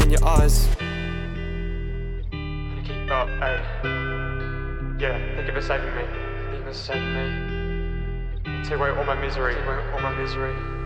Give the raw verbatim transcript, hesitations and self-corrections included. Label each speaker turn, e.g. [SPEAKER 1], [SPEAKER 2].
[SPEAKER 1] in your eyes.
[SPEAKER 2] Keep up, hey. Yeah, thank you for saving me. Thank you for saving me. Take away all my misery. Take away all my misery.